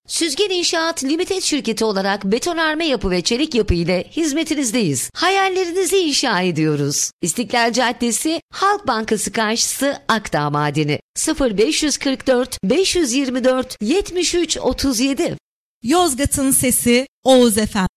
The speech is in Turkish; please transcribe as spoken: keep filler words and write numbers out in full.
Süzgen İnşaat Limited şirketi olarak betonarme yapı ve çelik yapı ile hizmetinizdeyiz. Hayallerinizi inşa ediyoruz. İstiklal Caddesi, Halk Bankası karşısı, Akdağ Madeni. sıfır beş kırk dört beş yirmi dört yetmiş üç otuz yedi. Yozgat'ın sesi Oğuz Efem.